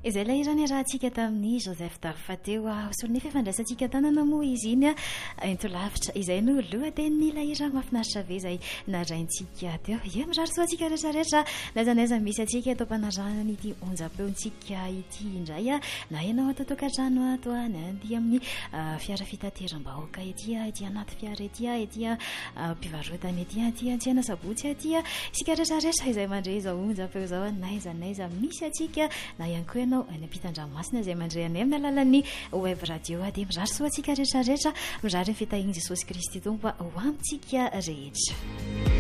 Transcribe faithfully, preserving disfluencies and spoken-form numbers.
izay ilay irany rahantsika tamin'ny Joseph Darfateo solony fifandraisantsika tanana moa izy iny ento-lavitra izay no lohateny ilay ira mahafinaritra be izay naraintsika teo. Ie mirary soantsika rehetrarehetra naiza naiza misy atsika eto ampanarahana ity onjam-peontsika ity indray a na ianao atao tokantrano ato a na andy amin'ny fiara fitateram-bahoaka ety a ety anaty fiara ety a ety a mpivarotana ety a ety antsena sabotsy ety a isika rehetrarehetra izay mandre izao onjam-peo izao naiza naiza misy atsika na ihany koa ianao any ampitan-dranomasina izay mandre any amin'ny alalan'ny web radio dia mirary soantsika rehetrarehetra mirary ny fitahian' Jesosy Kristy tompo ho amintsika rehetra.